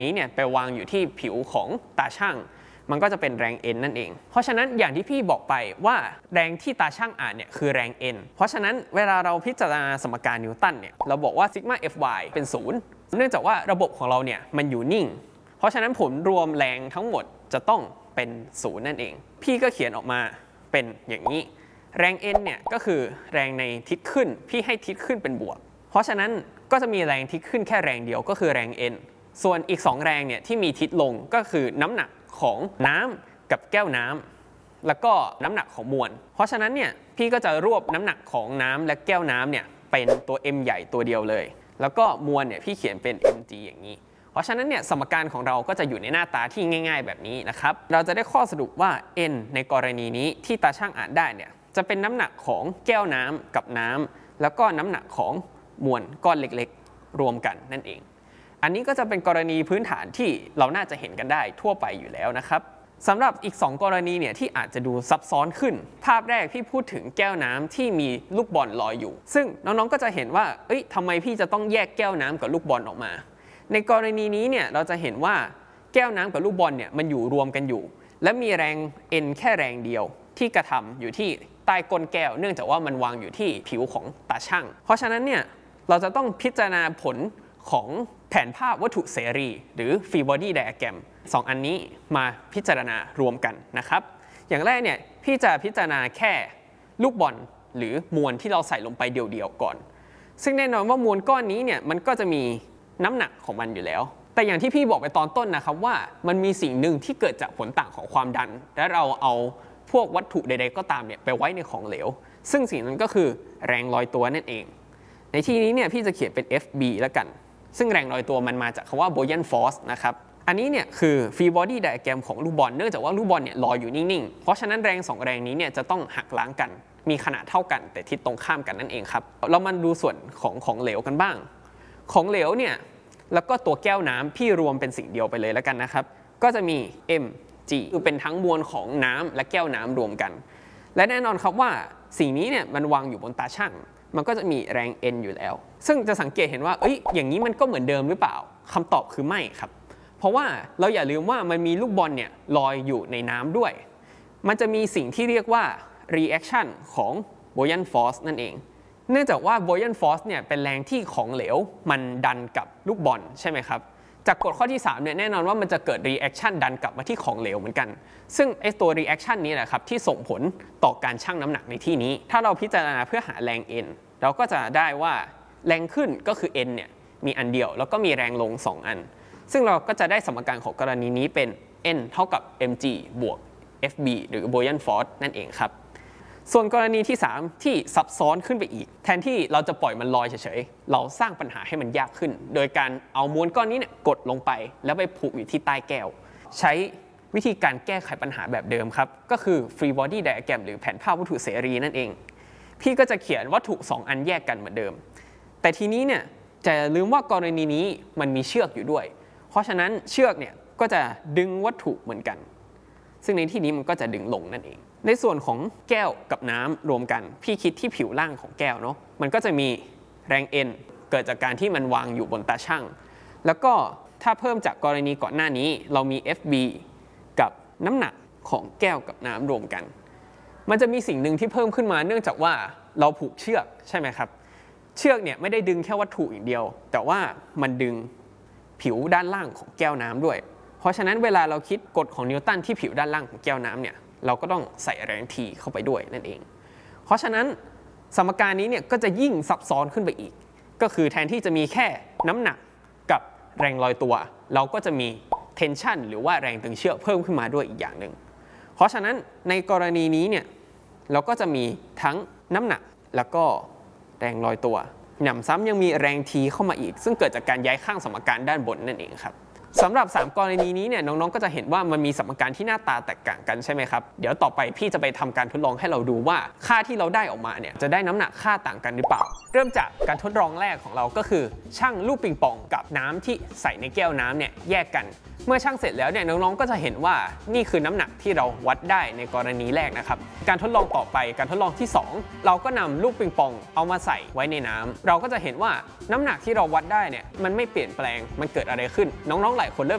นี้เนี่ยไปวางอยู่ที่ผิวของตาช่างมันก็จะเป็นแรง N นั่นเองเพราะฉะนั้นอย่างที่พี่บอกไปว่าแรงที่ตาช่างอ่านเนี่ยคือแรง N เพราะฉะนั้นเวลาเราพิจารณาสมการนิวตันเนี่ยเราบอกว่าซิกมา Fy เป็น0เนื่องจากว่าระบบของเราเนี่ยมันอยู่นิ่งเพราะฉะนั้นผลรวมแรงทั้งหมดจะต้องเป็น0นั่นเองพี่ก็เขียนออกมาเป็นอย่างนี้แรง N เนี่ยก็คือแรงในทิศขึ้นพี่ให้ทิศขึ้นเป็นบวกเพราะฉะนั้นก็จะมีแรงทิศขึ้นแค่แรงเดียวก็คือแรง N ส่วนอีก2แรงเนี่ยที่มีทิศลงก็คือน้ำหนักของน้ำกับแก้วน้ำแล้วก็น้ำหนักของมวลเพราะฉะนั้นเนี่ยพี่ก็จะรวบน้ำหนักของน้ำและแก้วน้ำเนี่ยเป็นตัว M ใหญ่ตัวเดียวเลยแล้วก็มวลเนี่ยพี่เขียนเป็น mg อย่างนี้เพราะฉะนั้นเนี่ยสมการของเราก็จะอยู่ในหน้าตาที่ง่ายๆแบบนี้นะครับเราจะได้ข้อสรุปว่า n ในกรณีนี้ที่ตาช่างอ่านได้เนี่ยจะเป็นน้ำหนักของแก้วน้ำกับน้ำแล้วก็น้ำหนักของมวลก้อนเล็กๆรวมกันนั่นเองอันนี้ก็จะเป็นกรณีพื้นฐานที่เราน่าจะเห็นกันได้ทั่วไปอยู่แล้วนะครับสำหรับอีก2กรณีเนี่ยที่อาจจะดูซับซ้อนขึ้นภาพแรกพี่พูดถึงแก้วน้ำที่มีลูกบอลลอยอยู่ซึ่งน้องๆก็จะเห็นว่าทำไมพี่จะต้องแยกแก้วน้ำกับลูกบอลออกมาในกรณีนี้เนี่ยเราจะเห็นว่าแก้วน้ำกับลูกบอลเนี่ยมันอยู่รวมกันอยู่และมีแรง N แค่แรงเดียวที่กระทำอยู่ที่ใต้ก้นแก้วเนื่องจากว่ามันวางอยู่ที่ผิวของตาช่างเพราะฉะนั้นเนี่ยเราจะต้องพิจารณาผลของแผนภาพวัตถุเสรีหรือ Free Body Diagram 2 อันนี้มาพิจารณารวมกันนะครับอย่างแรกเนี่ยพี่จะพิจารณาแค่ลูกบอลหรือมวลที่เราใส่ลงไปเดี่ยวๆก่อนซึ่งแน่นอนว่ามวลก้อนนี้เนี่ยมันก็จะมีน้ำหนักของมันอยู่แล้วแต่อย่างที่พี่บอกไปตอนต้นนะครับว่ามันมีสิ่งหนึ่งที่เกิดจากผลต่างของความดันและเราเอาพวกวัตถุใดๆก็ตามเนี่ยไปไว้ในของเหลวซึ่งสิ่งนั้นก็คือแรงลอยตัวนั่นเองในที่นี้เนี่ยพี่จะเขียนเป็น FB แล้วกันซึ่งแรงลอยตัวมันมาจากคำว่า Buoyant Force นะครับอันนี้เนี่ยคือ Free Body Diagram ของลูกบอลเนื่องจากว่าลูกบอลเนี่ยลอยอยู่นิ่งๆเพราะฉะนั้นแรง2แรงนี้เนี่ยจะต้องหักล้างกันมีขนาดเท่ากันแต่ทิศตรงข้ามกันนั่นเองครับเรามาดูส่วนของเหลวกันบ้างของเหลวเนี่ยแล้วก็ตัวแก้วน้ำพี่รวมเป็นสิ่งเดียวไปเลยแล้วกันนะครับก็จะมี mg คือเป็นทั้งมวลของน้ำและแก้วน้ำรวมกันและแน่นอนครับว่าสิ่งนี้เนี่ยมันวางอยู่บนตาช่างมันก็จะมีแรง N อยู่แล้วซึ่งจะสังเกตเห็นว่าอย่างนี้มันก็เหมือนเดิมหรือเปล่าคำตอบคือไม่ครับเพราะว่าเราอย่าลืมว่ามันมีลูกบอลเนี่ยลอยอยู่ในน้ำด้วยมันจะมีสิ่งที่เรียกว่า reaction ของ Buoyant Force นั่นเองเนื่องจากว่า Buoyant Force เนี่ยเป็นแรงที่ของเหลวมันดันกับลูกบอลใช่ไหมครับจากกฎข้อที่3เนี่ยแน่นอนว่ามันจะเกิด reaction ดันกลับมาที่ของเหลวเหมือนกันซึ่งไอ้ตัว reaction นี้แหละครับที่ส่งผลต่อการชั่งน้ำหนักในที่นี้ถ้าเราพิจารณาเพื่อหาแรง N เราก็จะได้ว่าแรงขึ้นก็คือ N เนี่ยมีอันเดียวแล้วก็มีแรงลง2อันซึ่งเราก็จะได้สมการของกรณีนี้เป็น N เท่ากับ mg บวก Fb หรือ Buoyant Force นั่นเองครับส่วนกรณีที่3ที่ซับซ้อนขึ้นไปอีกแทนที่เราจะปล่อยมันลอยเฉยๆเราสร้างปัญหาให้มันยากขึ้นโดยการเอามวลก้อนนี้เนี่ยกดลงไปแล้วไปผูกอยู่ที่ใต้แก้วใช้วิธีการแก้ไขปัญหาแบบเดิมครับก็คือ Free Body Diagram หรือแผนภาพวัตถุเสรีนั่นเองพี่ก็จะเขียนวัตถุ2อันแยกกันเหมือนเดิมแต่ทีนี้เนี่ยจะลืมว่ากรณีนี้มันมีเชือกอยู่ด้วยเพราะฉะนั้นเชือกเนี่ยก็จะดึงวัตถุเหมือนกันซึ่งในที่นี้มันก็จะดึงลงนั่นเองในส่วนของแก้วกับน้ำรวมกันพี่คิดที่ผิวล่างของแก้วเนาะมันก็จะมีแรง N เกิดจากการที่มันวางอยู่บนตาช่างแล้วก็ถ้าเพิ่มจากกรณีก่อนหน้านี้เรามี FB กับน้ำหนักของแก้วกับน้ำรวมกันมันจะมีสิ่งหนึ่งที่เพิ่มขึ้นมาเนื่องจากว่าเราผูกเชือกใช่ไหมครับเชือกเนี่ยไม่ได้ดึงแค่วัตถุอย่างเดียวแต่ว่ามันดึงผิวด้านล่างของแก้วน้ำด้วยเพราะฉะนั้นเวลาเราคิดกฎของนิวตันที่ผิวด้านล่างของแก้วน้ำเนี่ยเราก็ต้องใส่แรง T เข้าไปด้วยนั่นเองเพราะฉะนั้นสมการนี้เนี่ยก็จะยิ่งซับซ้อนขึ้นไปอีกก็คือแทนที่จะมีแค่น้ำหนักกับแรงลอยตัวเราก็จะมี tension หรือว่าแรงตึงเชือกเพิ่มขึ้นมาด้วยอีกอย่างหนึ่งเพราะฉะนั้นในกรณีนี้เนี่ยเราก็จะมีทั้งน้ำหนักแล้วก็แรงลอยตัวหนำซ้ำยังมีแรง T เข้ามาอีกซึ่งเกิดจากการย้ายข้างสมการด้านบนนั่นเองครับสำหรับ3กรณีนี้เนี่ยน้องๆก็จะเห็นว่ามันมีสมการที่หน้าตาแตกต่างกันใช่ไหมครับเดี๋ยวต่อไปพี่จะไปทำการทดลองให้เราดูว่าค่าที่เราได้ออกมาเนี่ยจะได้น้ำหนักค่าต่างกันหรือเปล่าเริ่มจากการทดลองแรกของเราก็คือชั่งลูกปิงปองกับน้ำที่ใส่ในแก้วน้ำเนี่ยแยกกันเมื่อชั่งเสร็จแล้วเนี่ยน้องๆก็จะเห็นว่านี่คือน้ำหนักที่เราวัดได้ในกรณีแรกนะครับการทดลองต่อไปการทดลองที่2เราก็นำลูกปิงปองเอามาใส่ไว้ในน้ำเราก็จะเห็นว่าน้ำหนักที่เราวัดได้เนี่ยมันไม่เปลี่ยนแปลงมันเกิดอะไรขึ้นน้องๆหลายคนเริ่ม